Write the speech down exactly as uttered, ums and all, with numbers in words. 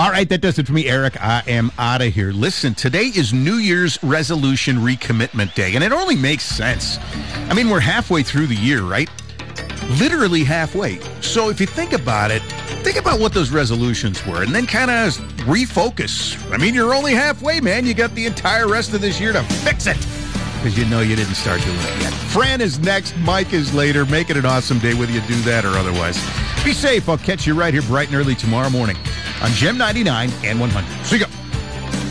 All right, that does it for me, Eric. I am out of here. Listen, today is New Year's Resolution Recommitment Day, and it only makes sense. I mean, we're halfway through the year, right? Literally halfway. So if you think about it, think about what those resolutions were, and then kind of refocus. I mean, you're only halfway, man. You got the entire rest of this year to fix it, because you know you didn't start doing it yet. Fran is next. Mike is later. Make it an awesome day, whether you do that or otherwise. Be safe. I'll catch you right here bright and early tomorrow morning on Gem ninety-nine and one hundred. See you.